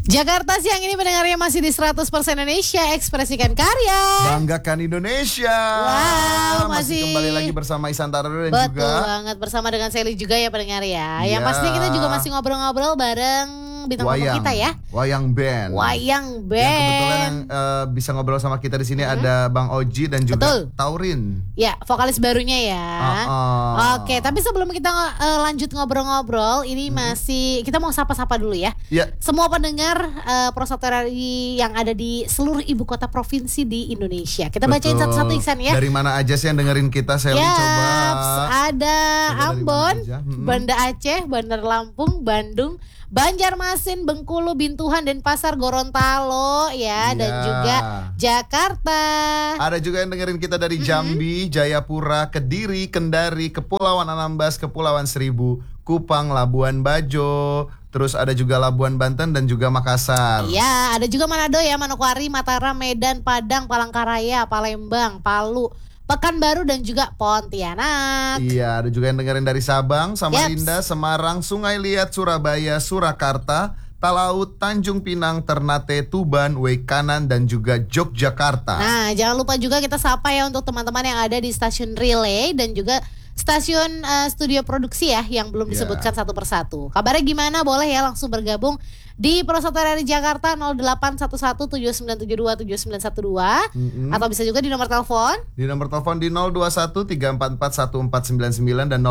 Jakarta siang ini pendengarnya masih di 100% Indonesia, ekspresikan karya. Banggakan Indonesia. Wow, masih kembali lagi bersama Ihsan Tardo dan betul juga banget bersama dengan Sally juga ya pendengar ya. Yang Ya. pasti kita juga masih ngobrol-ngobrol bareng bintang tamu kita ya. Wayang Band. Wayang Yang kebetulan yang Band. bisa ngobrol sama kita di sini ada Bang Oji dan juga Betul. Taurin. Ya, vokalis barunya ya. Oke, tapi sebelum kita lanjut ngobrol-ngobrol, ini masih kita mau sapa-sapa dulu ya. Ya, Semua pendengar Prosoterari yang ada di seluruh ibu kota provinsi di Indonesia. Kita bacain betul. satu-satu Iksan ya. Dari mana aja sih yang dengerin kita, Sally? Ya, Coba. ada dari Ambon, mana aja? Banda Aceh, Bandar Lampung, Bandung, Banjarmasin, Bengkulu, Bintuhan, dan Pasar Gorontalo ya, dan Iya. juga Jakarta. Ada juga yang dengerin kita dari Jambi, Jayapura, Kediri, Kendari, Kepulauan Anambas, Kepulauan Seribu, Kupang, Labuan Bajo. Terus ada juga Labuan Banten dan juga Makassar. Iya, ada juga Manado ya, Manokwari, Mataram, Medan, Padang, Palangkaraya, Palembang, Palu, Pekanbaru, dan juga Pontianak. Iya, ada juga yang dengerin dari Sabang, Samarinda, Yaps. Semarang, Sungai Liat, Surabaya, Surakarta, Talaut, Tanjung Pinang, Ternate, Tuban, Wekanan, dan juga Yogyakarta. Nah, jangan lupa juga kita sapa ya untuk teman-teman yang ada di stasiun relay dan juga stasiun studio produksi ya yang belum Ya. disebutkan satu persatu. Kabarnya gimana? Boleh ya langsung bergabung di Prosoterari Jakarta 081179727912 atau bisa juga di nomor telepon. Di nomor telepon di 021-344-1499 dan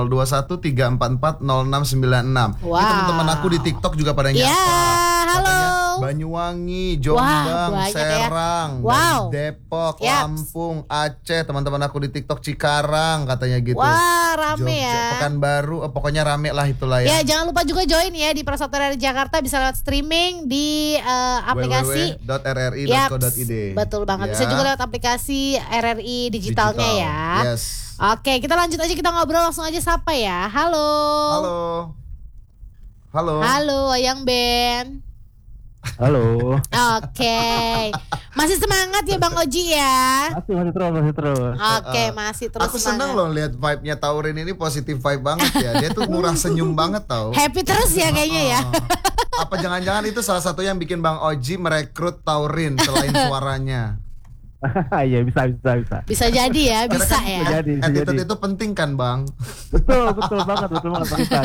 021-344-0696. Wow. Ini teman-teman aku di TikTok juga pada Ya, nyapa. halo. Katanya Banyuwangi, Jombang, banyak ya. Serang, Wow. dari Depok, Yaps. Lampung, Aceh. Teman-teman aku di TikTok Cikarang katanya gitu. Wah, rame Jogja, ya. Pekanbaru, pokoknya rame lah itulah Ya, ya. jangan lupa juga join ya di Prosoterari Jakarta, bisa lewat streaming di aplikasi www.rri.co.id. Betul banget. Ya. Bisa juga lewat aplikasi RRI digitalnya Digital. ya. Yes. Oke, kita lanjut aja, kita ngobrol langsung aja sapa ya. Halo. Halo. Halo. Halo, Wayang Band. Halo. Oke. Masih semangat ya Bang Oji ya. Masih terus. Oke, masih terus Aku seneng semangat. loh lihat vibe-nya Taurin ini positif vibe banget ya. Dia tuh murah senyum banget tau. Happy terus ya kayaknya ya. Apa jangan-jangan itu salah satu yang bikin Bang Oji merekrut Taurin selain suaranya. Iya bisa. Bisa jadi ya, Karena bisa kan ya. Bisa attitude jadi. itu penting kan Bang? Betul banget Bang Ihsan.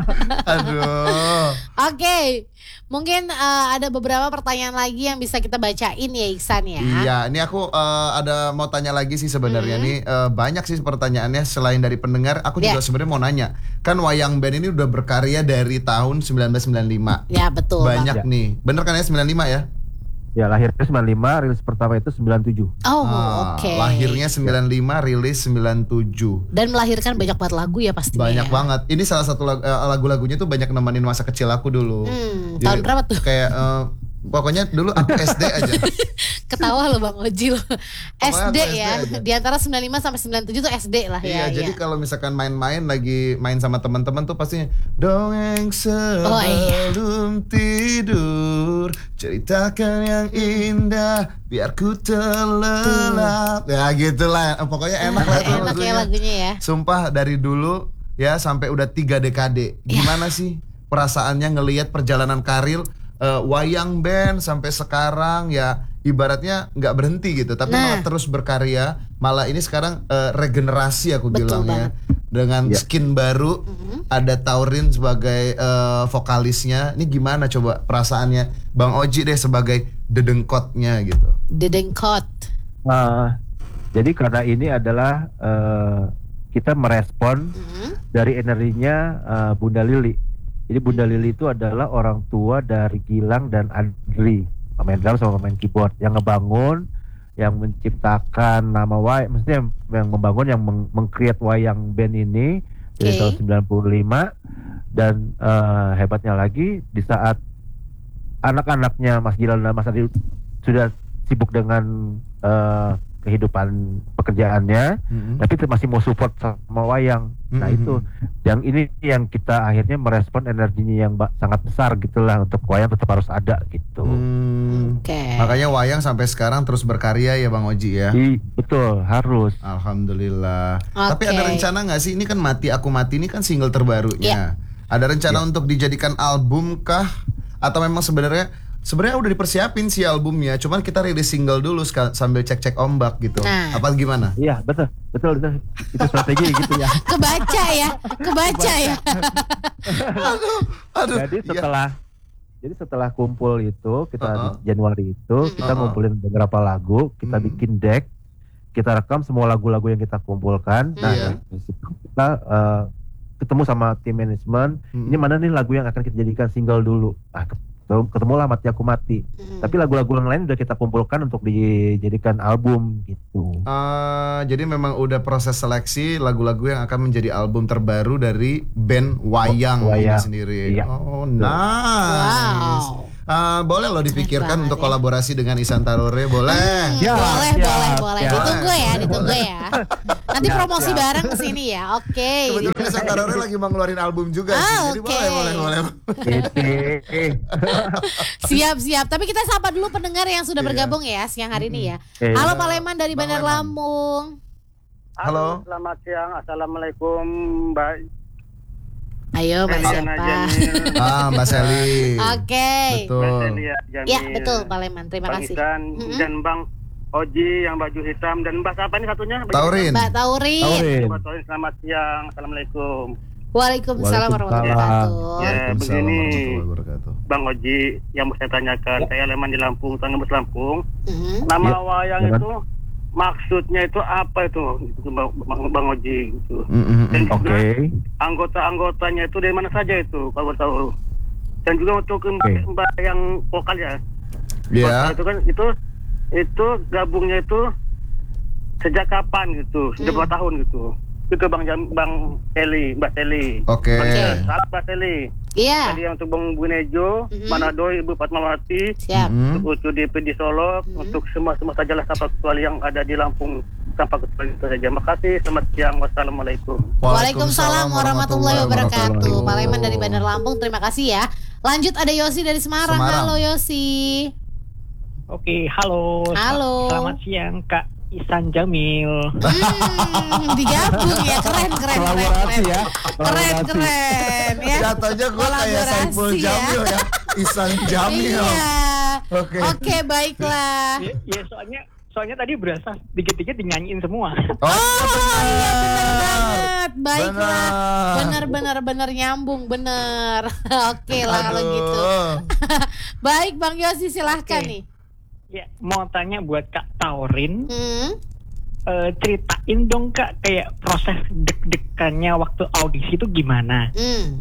Aduh. Oke. Mungkin ada beberapa pertanyaan lagi yang bisa kita bacain ya Iksan ya. Iya, ini aku ada mau tanya lagi sih sebenarnya nih banyak sih pertanyaannya selain dari pendengar. Aku juga sebenarnya mau nanya. Kan Wayang Band ini udah berkarya dari tahun 1995. Ya, betul. Bang. Banyak Bang. nih. Bener kan ya 95 ya? Ya lahirnya 95, rilis pertama itu 97. Oh, Ah, oke. Lahirnya 95, rilis 97. Dan melahirkan banyak banget lagu ya pastinya. Banyak ya. banget. Ini salah satu lagu-lagunya tuh banyak nemenin masa kecil aku dulu. Tahun berapa tuh? Kayak pokoknya dulu aku SD aja. Ketawa loh Bang Oji loh. Pokoknya SD aku SD ya. aja. Di antara 95 sampai 97 tuh SD lah ya. Iya, jadi kalau misalkan main-main lagi main sama teman-teman tuh pastinya dongeng Oh, iya. sebelum tidur, ceritakan yang indah biar ku terlelap. Ya gitulah. Pokoknya enak lah tuh enak ya lagunya ya. Sumpah dari dulu ya sampai udah 3 dekade. Gimana sih perasaannya ngelihat perjalanan karir Wayang Band sampai sekarang ya ibaratnya nggak berhenti gitu, tapi malah terus berkarya. Malah ini sekarang regenerasi aku Betul bilangnya dengan skin baru. Ada Taurin sebagai vokalisnya. Ini gimana coba perasaannya Bang Oji deh sebagai dedengkotnya gitu. Dedengkot. Jadi karena ini adalah kita merespon dari energinya Bunda Lili. Jadi Bunda Lili itu adalah orang tua dari Gilang dan Andri, pemain drum sama pemain keyboard yang ngebangun, yang menciptakan nama wayang, maksudnya yang membangun, yang meng-create Wayang Band ini dari tahun 95. Dan hebatnya lagi di saat anak-anaknya Mas Gilang dan Mas Andri sudah sibuk dengan kehidupan pekerjaannya, tapi masih mau support sama wayang. Nah itu yang ini yang kita akhirnya merespon energinya yang sangat besar gitulah, untuk wayang tetap harus ada gitu. Oke. Makanya wayang sampai sekarang terus berkarya ya Bang Oji ya. Betul, harus. Alhamdulillah. Oke. Tapi ada rencana nggak sih? Ini kan Mati Aku Mati ini kan single terbarunya. Ada rencana untuk dijadikan album kah? Atau memang sebenarnya sebenarnya udah dipersiapin sih albumnya, cuman kita rilis single dulu sambil cek-cek ombak gitu. Nah. Apa gimana? Iya, betul. Itu strategi gitu ya. Kebaca ya. Aduh. Jadi setelah kumpul itu kita di Januari itu kita ngumpulin beberapa lagu, kita bikin deck, kita rekam semua lagu-lagu yang kita kumpulkan. Nah, dari situ kita ketemu sama tim manajemen. Ini mana nih lagu yang akan kita jadikan single dulu. Nah, ketemulah Mati Aku Mati. Tapi lagu-lagu yang lain udah kita kumpulkan untuk dijadikan album gitu. Jadi memang udah proses seleksi lagu-lagu yang akan menjadi album terbaru dari band Wayang ini sendiri. Iya. Oh, nice. Wow. Boleh loh dipikirkan untuk kolaborasi dengan Ihsan Tarore, boleh. Boleh. Ditunggu ya. Nanti promosi bareng kesini ya. Oke. Kebetulan Ihsan Tarore lagi mau ngeluarin album juga sih. Jadi boleh. Siap. Tapi kita sapa dulu pendengar yang sudah bergabung ya siang hari ini ya. Halo Paleman dari Bandar Lampung. Halo, selamat siang. Assalamualaikum, Mbak. Ayo Mbak siapa? Mbak Seli. Oke. Betul. Ya betul Paleman. Terima kasih. Dan Bang Oji yang baju hitam dan Mbak siapa ini satunya? Taurin. Mbak Taurin. Mbak Taurin, selamat siang. Assalamualaikum. Waalaikumsalam warahmatullahi wabarakatuh. Ya begini, Bang Oji yang mau saya tanyakan, saya Leman di Lampung, Tanggebus Lampung. Nama wayang itu maksudnya itu apa itu Bang Oji gitu. Dan juga anggota-anggotanya itu dari mana saja itu kalau tahu. Dan juga untuk Mbak yang vokal ya. Iya. Itu kan itu gabungnya itu sejak kapan gitu? Sudah berapa tahun gitu. Itu Mbak Seli. Oke. Salam Mbak Seli. Iya. Tadi yang untuk Bang Bunejo, Manado, Ibu Fatmawati, siap. untuk UCDP di Solo, untuk semua sajalah tanpa kecuali yang ada di Lampung tanpa kecuali itu saja. Makasih, selamat siang, wassalamualaikum. Waalaikumsalam warahmatullahi wabarakatuh. Paleman dari Bandar Lampung, terima kasih ya. Lanjut ada Yosi dari Semarang. Halo Yosi. Oke, halo. Selamat siang Kak Ihsan Jamil. Digabung ya, keren. Ya. Keren ya. Jatuhnya gue kayak Saiful Jamil ya. Ihsan Jamil. Iya. Oke, baiklah. Ya soalnya tadi berasa dikit-dikit dinyanyiin semua. Iya benar banget. Baiklah. Benar nyambung benar. Oke lah kalau gitu. Baik Bang Yosi silahkan nih. Ya, mau tanya buat Kak Taurin, ceritain dong Kak kayak proses deg-degannya waktu audisi itu gimana?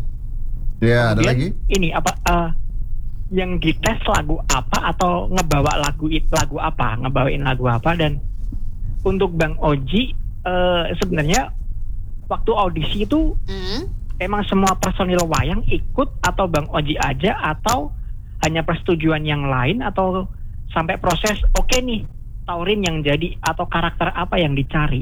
Ya, ada lagi? Ini apa? Yang dites lagu apa atau ngebawain lagu apa? Dan untuk Bang Oji, sebenarnya waktu audisi itu emang semua personil wayang ikut atau Bang Oji aja atau hanya persetujuan yang lain atau sampai proses oke nih Taurin yang jadi atau karakter apa yang dicari.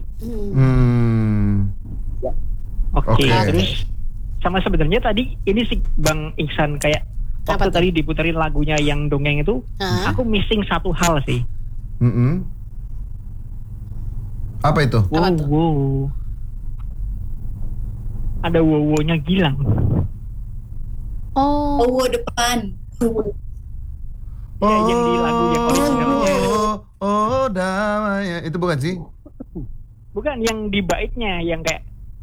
Oke. Terus sama sebenarnya tadi ini sih Bang Ihsan kayak waktu tadi diputerin lagunya yang dongeng itu aku missing satu hal sih. Apa itu? Wow. Ada wow-nya Gilang. Oh depan. Yang di lagu yang originalnya. Damai. Itu bukan sih? Bukan, yang di baitnya yang kayak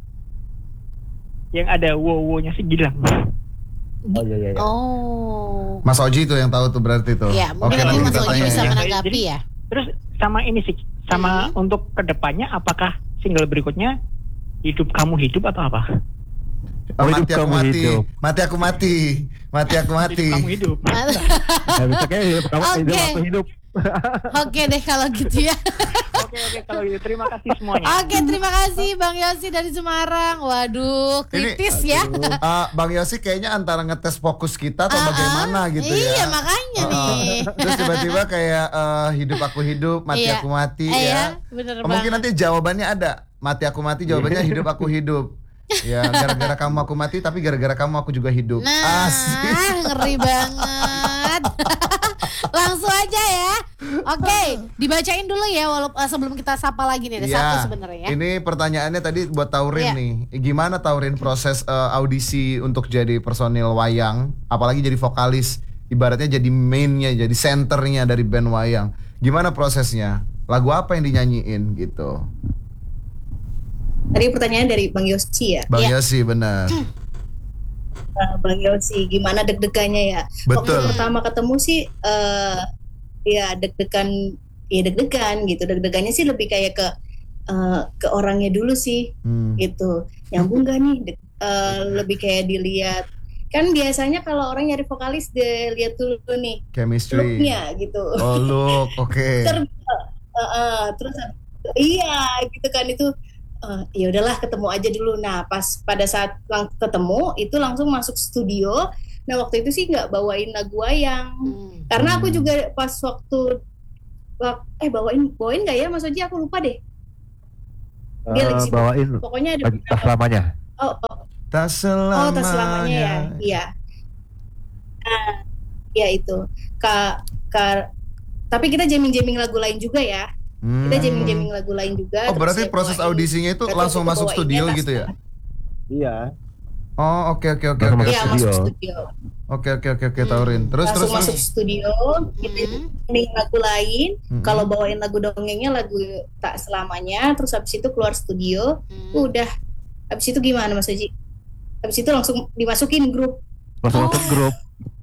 yang ada wow-nya si Gilang. Oh iya. Mas Oji itu yang tahu tuh berarti tuh. Iya, mungkin nanti Mas Oji bisa menanggapi ya. Terus sama ini sih, sama untuk kedepannya apakah single berikutnya Hidup Kamu Hidup atau apa? Mati aku mati. Hidup Kamu Hidup. Bisa kayak hidup kamu hidup. Oke deh kalau gitu ya. Oke kalau gitu terima kasih semuanya. Oke, terima kasih Bang Yosi dari Semarang. Waduh, kritis ya. Bang Yosi kayaknya antara ngetes fokus kita atau bagaimana gitu ya. Iya, makanya nih. Terus tiba-tiba kayak hidup aku hidup, mati aku mati ya. Bener Mungkin banget. nanti jawabannya ada. Mati aku mati jawabannya hidup aku hidup. Ya, gara-gara kamu aku mati tapi gara-gara kamu aku juga hidup. Nah, Asik. ngeri banget. Langsung aja ya. Oke, dibacain dulu ya walaupun sebelum kita sapa lagi nih ada satu sebenarnya. Ini pertanyaannya tadi buat Taurin nih. Gimana Taurin proses audisi untuk jadi personil wayang, apalagi jadi vokalis ibaratnya jadi mainnya, jadi centernya dari band wayang. Gimana prosesnya? Lagu apa yang dinyanyiin gitu? Tadi pertanyaan dari Bang Yosi ya. Bang Yosi, benar. Bang Yosi, gimana deg-degannya ya? Betul. Waktu pertama ketemu sih, ya deg-degan gitu. Deg-degannya sih lebih kayak ke orangnya dulu sih, gitu. Nyambung gak nih? Lebih kayak dilihat. Kan biasanya kalau orang nyari vokalis dilihat dulu nih Chemistry. look-nya gitu. Oh, look, oke. Terus iya gitu kan itu. Ya udahlah ketemu aja dulu. Nah pas pada saat ketemu itu langsung masuk studio. Nah waktu itu sih nggak bawain lagu wayang karena aku juga pas waktu bawain nggak ya Mas Oji, aku lupa deh. Dia lagi sibuk. Bawain Pokoknya ada tak selamanya. Tak selamanya. Tak selamanya ya. Iya. Nah, ya itu. Tapi kita jamming lagu lain juga ya. Kita jamming lagu lain juga. Oh, berarti proses audisinya itu langsung masuk studio gitu ya? Iya. Oh, oke. Iya, masuk studio. Oke, Taurin. Terus masuk studio, jamming lagu lain. Kalau bawain lagu dongengnya lagu Tak Selamanya, terus habis itu keluar studio. Udah. Habis itu gimana Mas Oji? Habis itu langsung dimasukin grup. Masuk grup.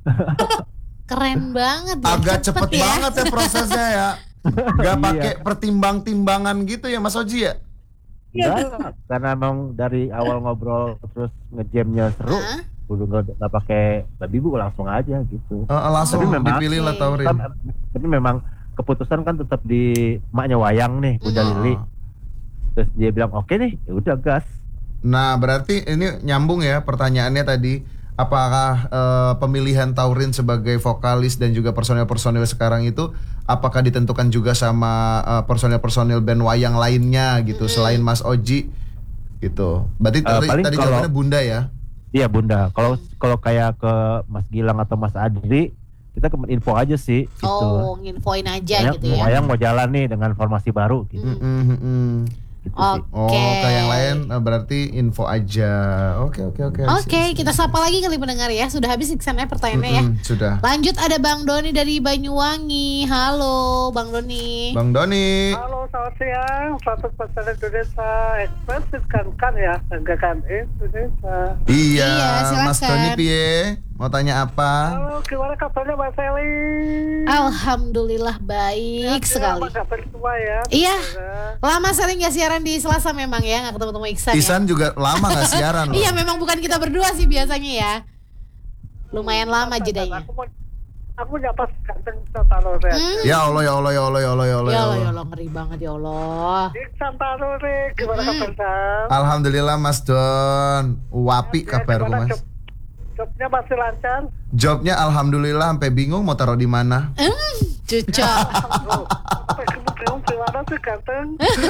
Keren banget ya. Agak cepet banget ya prosesnya ya. Gak pakai pertimbang-timbangan gitu ya Mas Oji ya? Enggak, karena emang dari awal ngobrol terus ngejamnya seru. Udah nggak pakai babi bu, langsung aja gitu. Langsung dipilih lah Taurin. Tapi memang keputusan kan tetap di maknya wayang nih, Bunda Lili. Terus dia bilang oke nih, ya udah gas. Nah berarti ini nyambung ya pertanyaannya tadi. Apakah pemilihan Taurin sebagai vokalis dan juga personil-personil sekarang itu apakah ditentukan juga sama personil-personil band wayang lainnya gitu selain Mas Oji gitu. Berarti tadi jawabannya Bunda ya? Iya Bunda. Kalau kayak ke Mas Gilang atau Mas Adri, kita info aja sih gitu. Oh, nginfoin aja gitu ya. Wayang mau jalan nih dengan formasi baru gitu. Gitu Oke. Oh, kayak yang lain berarti info aja. Oke. Oke, kita sapa lagi kali pendengar ya. Sudah habis Iksan pertanyaannya ya. Sudah. Lanjut ada Bang Doni dari Banyuwangi. Halo Bang Doni. Bang Doni. Halo, selamat siang. Selamat pasar Indonesia Express kan ya, banggakan Indonesia. Iya, silakan. Mas Doni piye? Mau tanya apa? Halo, gimana kabarnya Mas Eli? Alhamdulillah baik sekali. Apa kabar semua ya? Iya. Lama sering gak siaran di Selasa memang ya, gak ketemu-temu Iksan ya. Isan juga lama gak siaran loh. Iya, memang bukan kita berdua sih biasanya ya. Lumayan lama jedanya. Aku nyapa ganteng Santarore. Ya Allah. Ya Allah, ngeri banget ya Allah. Santarore, gimana kabar Sam? Alhamdulillah Mas Don. Wapi kabarku Mas. Jobnya masih lancar? Jobnya alhamdulillah sampai bingung mau taruh di mana. Cocok. Sampai bingung gimana sih ganteng?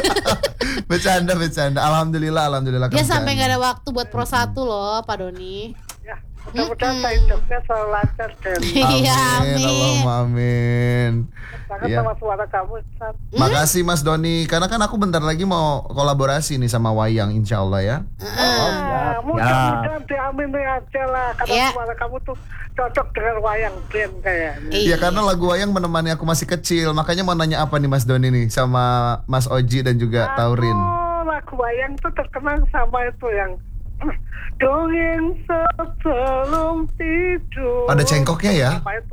Bercanda. Alhamdulillah Dia kerjaan. sampai gak ada waktu buat Pro 1 loh Pak Doni. Ya, mudah-mudahan saya jobnya selalu lancar dan Iya, Amin. Allahumma amin. sangat Iya. sama suara kamu Sam. Makasih Mas Doni. Karena kan aku bentar lagi mau kolaborasi nih sama Wayang insya Allah ya. Mudah-mudahan diamini aja lah. Karena Iya. suara kamu tuh cocok dengan wayang band kayaknya. Iya karena lagu Wayang menemani aku masih kecil. Makanya mau nanya apa nih Mas Doni nih sama Mas Oji dan juga Taurin. Lagu wayang tuh terkenal sama itu yang dongeng sebelum tidur. Ada cengkoknya ya? Apa itu?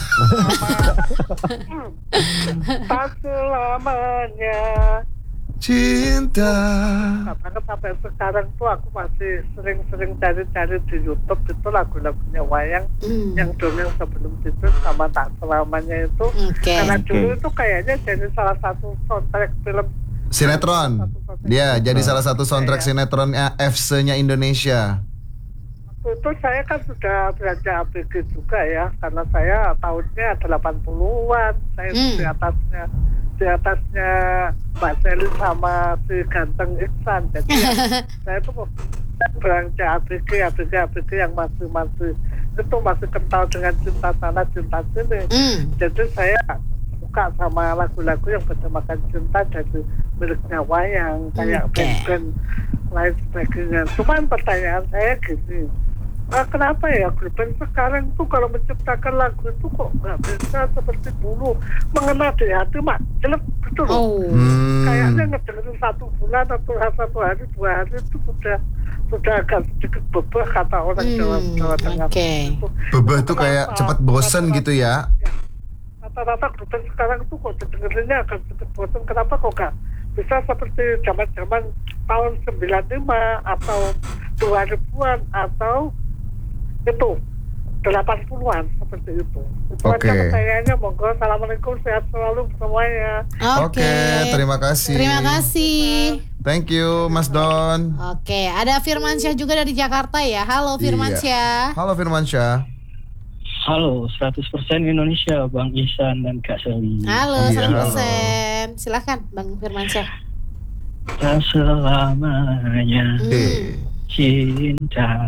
Tak selamanya. Cinta. Karena sampai sekarang tuh aku masih sering-sering cari-cari di YouTube itu lagu-lagunya wayang yang dongeng sebelum tidur sama Tak Selamanya itu. Karena dulu itu kayaknya jadi salah satu soundtrack film Sinetron. Dia jadi salah satu soundtrack sinetronnya FC-nya Indonesia. Waktu itu saya kan sudah belajar ABG juga ya, karena saya tahunnya 80-an. Saya di atasnya Mbak Seli sama si ganteng Iksan. Jadi saya tuh belajar ABG yang masih itu masih kental dengan cinta sana cinta sini. Jadi saya suka sama lagu-lagu yang bertemakan cinta dari miliknya wayang kayak band lain sebagainya. Cuman pertanyaan saya gini, kenapa ya grup band sekarang tuh kalau menciptakan lagu itu kok nggak bisa seperti dulu mengena di hati mak jelek gitu loh. Kayaknya ngedengerin 1 bulan atau 1 hari 2 hari itu sudah agak sedikit bebah kata orang Jawa Tengah. Bebah tuh kayak cepat bosen gitu ya. Rata-rata grup band sekarang tuh kok dengerinnya agak sedikit bosen. Kenapa kok nggak bisa seperti zaman-zaman tahun 95 atau 2000-an atau itu 80-an seperti itu. Oke. Pertanyaannya monggo. Assalamualaikum, sehat selalu semuanya. Oke, terima kasih. Terima kasih. Thank you Mas Don. Oke, ada Firmansyah juga dari Jakarta ya. Halo Firmansyah. Halo Firmansyah. Halo, 100% Indonesia, Bang Ihsan dan Kak Seli. Halo, 100%. Silakan Bang Firmansyah. Tak selamanya cinta.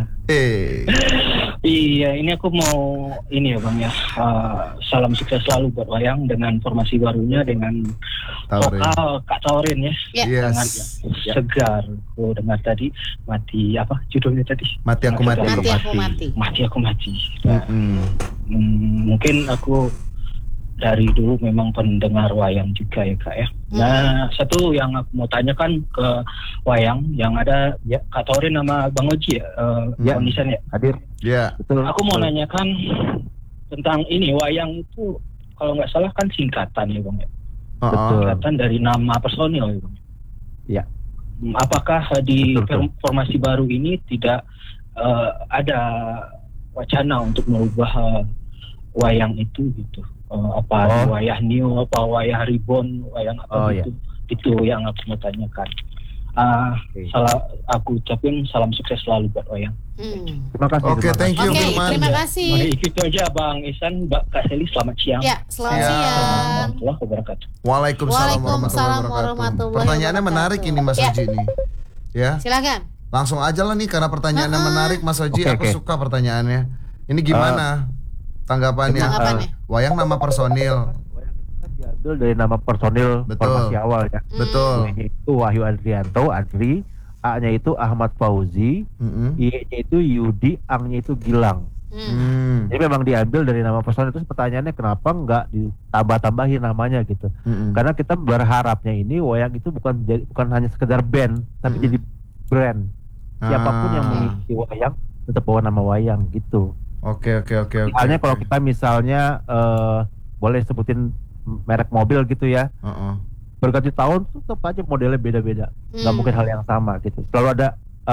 Iya, ini aku mau ini ya Bang ya. Salam sukses selalu buat Wayang dengan formasi barunya dengan vokal Kak Taurin ya. Sangat segar. Aku dengar tadi mati apa judulnya tadi? Mati aku mati. Mati aku mati. Mungkin aku dari dulu memang pendengar Wayang juga ya Kak ya. Nah, satu yang aku mau tanyakan ke Wayang yang ada ya Kak Taurin sama Bang Oji ya, Nisan ya hadir. Iya. Betul. Aku mau nanyakan tentang ini Wayang itu kalau nggak salah kan singkatan ya Bang ya. Betul. Singkatan dari nama personil ya Bang. Iya. Apakah di formasi baru ini tidak ada wacana untuk merubah Wayang itu gitu? Wayah New, apa Wayah Reborn, Wayang apa gitu. Itu yang aku mau tanyakan. Aku ucapin salam sukses selalu buat Wayang. Terima kasih. Oke, thank you. Terima kasih. Baik, itu aja Bang Ihsan, Mbak Kak Seli, selamat siang. Ya, selamat siang. Waalaikumsalam warahmatullahi wabarakatuh. Pertanyaannya menarik ini Mas Oji nih. Ya. Silakan. Langsung aja lah nih karena pertanyaannya menarik Mas Oji. Aku suka pertanyaannya. Ini gimana tanggapannya? Wayang nama personil. Diambil dari nama personil formasi awal ya. Betul. Itu Wahyu Adrianto, Adri. A-nya itu Ahmad Fauzi, I-nya itu Yudi, Ang-nya itu Gilang. Jadi memang diambil dari nama personil. Terus pertanyaannya kenapa nggak ditambah-tambahin namanya gitu? Karena kita berharapnya ini Wayang itu bukan hanya sekedar band, tapi jadi brand. Siapapun yang mengikuti Wayang tetap bawa nama Wayang gitu. Oke. Misalnya kalau kita boleh sebutin merek mobil gitu ya. Berganti tahun tetap aja modelnya beda-beda. Nggak mungkin hal yang sama gitu. Selalu ada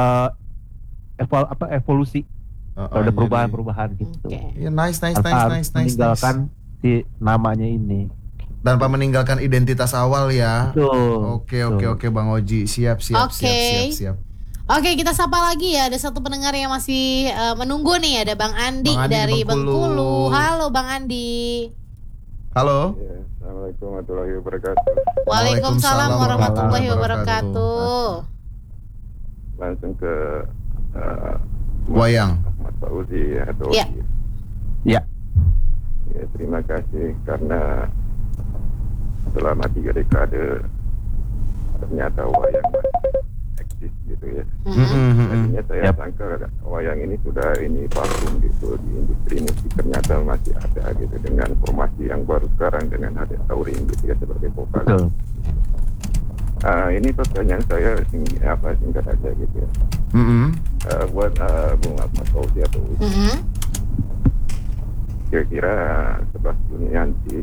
evolusi. Ada perubahan-perubahan gitu. Iya, nice. Meninggalkan si namanya ini. Tanpa meninggalkan identitas awal ya. Betul. Oke Bang Oji. Siap. Oke, kita sapa lagi ya. Ada satu pendengar yang masih menunggu nih. Ada Bang Andi dari Bengkulu. Halo Bang Andi. Halo. Assalamualaikum warahmatullahi wabarakatuh. Waalaikumsalam warahmatullahi wabarakatuh. Langsung ke Wayang. Ahmad Fauzi atau ya. Ya, terima kasih karena selama 3 dekade ternyata Wayang eksis gitu ya. Tadinya saya sangka Wayang ini sudah vakum gitu di industri musik, ternyata masih ada gitu dengan formasi yang baru sekarang dengan ada Taurin gitu ya sebagai vokal. Ini pertanyaan saya singkat aja gitu ya. Buat Bung Ahmad Fauzi atau kira-kira 11 Juni nanti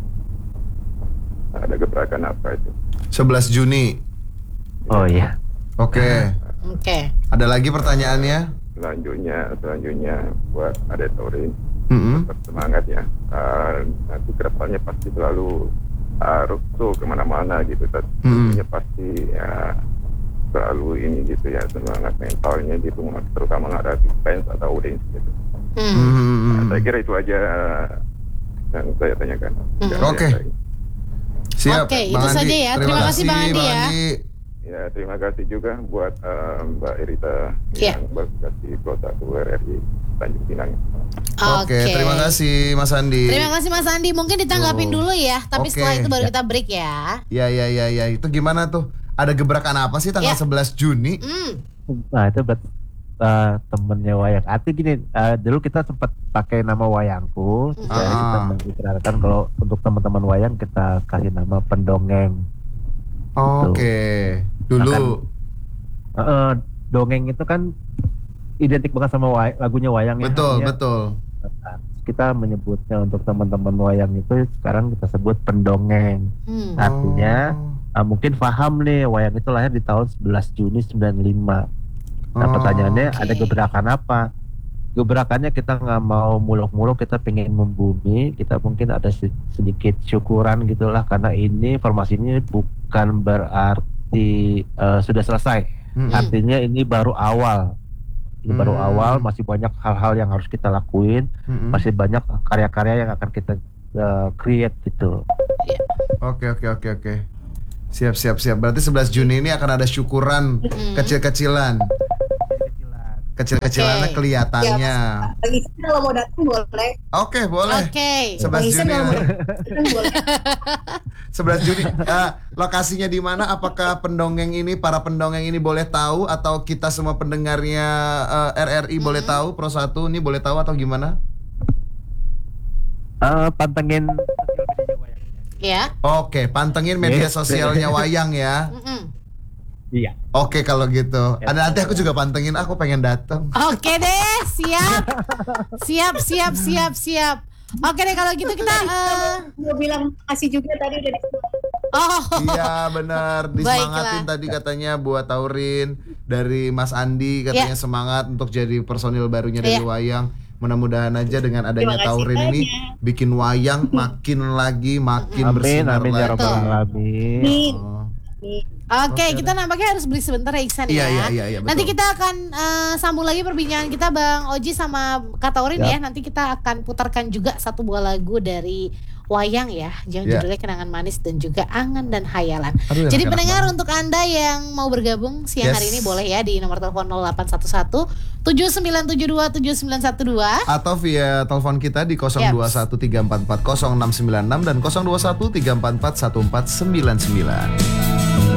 ada gebrakan apa itu? 11 Juni. Oh iya. Oke. Ada lagi pertanyaannya? Selanjutnya buat Ade Taurin. Tetap semangat ya. Nanti kedepannya pasti selalu rukso kemana-mana gitu. Tentunya pasti ya selalu ini gitu ya, semangat mentalnya gitu, terutama menghadapi fans atau audiens gitu. Saya kira itu aja yang saya tanyakan. Oke. Siap. Oke, itu saja ya. Terima kasih Bang Andi ya. Ya, terima kasih juga buat Mbak Irita yang berkasih kota RRI Tanjung Pinang. Oke, terima kasih Mas Andi. Terima kasih Mas Andi. Mungkin ditanggapin dulu ya, tapi setelah itu baru kita break ya. Ya. Itu gimana tuh? Ada gebrakan apa sih tanggal 11 Juni? Nah, itu temennya Wayang Ati gini, dulu kita sempat pakai nama Wayangku, supaya kita mengikrarkan kalau untuk teman-teman Wayang kita kasih nama pendongeng. Oke. Dulu dongeng itu kan identik banget sama lagunya Wayang. Betul, ya, betul. Kita menyebutnya untuk teman-teman Wayang itu sekarang kita sebut pendongeng. Artinya mungkin paham nih, Wayang itu lahir di tahun 11 Juni 95. Nah pertanyaannya ada gebrakan apa? Gebrakannya kita nggak mau muluk-muluk, kita pengen membumi, kita mungkin ada sedikit syukuran gitulah, karena ini formasi ini bukan berarti sudah selesai. Artinya ini baru awal. Ini baru awal, masih banyak hal-hal yang harus kita lakuin, masih banyak karya-karya yang akan kita create gitu. Oke. Siap. Berarti 11 Juni ini akan ada syukuran kecil-kecilan. Kecil-kecilannya kelihatannya. Bagi kalau mau datang boleh. Oke, boleh. 11 Juni. 11 Juni. Lokasinya di mana? Apakah para pendongeng ini boleh tahu, atau kita semua pendengarnya RRI boleh tahu? Pro 1 ini boleh tahu atau gimana? Pantengin ya. Oke, pantengin media sosialnya Wayang ya. Iya. Oke kalau gitu. Ada nanti aku juga pantengin, aku pengen datang. Oke deh, siap. Oke deh kalau gitu kita mau bilang makasih juga tadi udah Iya benar, disemangatin tadi katanya buat Taurin dari Mas Andi katanya semangat untuk jadi personil barunya dari Wayang. Mudah-mudahan aja dengan adanya Taurin ini bikin Wayang makin bersinar lagi. Oke, kita nampaknya harus beli sebentar ya Iksan ya. Iya, nanti kita akan sambung lagi perbincangan kita Bang Oji sama Kak Taurin ya. Nanti kita akan putarkan juga satu buah lagu dari Wayang ya, yang judulnya Kenangan Manis dan juga Angan dan Hayalan. Jadi pendengar, untuk Anda yang mau bergabung siang hari ini boleh ya di nomor telepon 0811 7972 7912 atau via telepon kita di 0213440696 dan 0213441499.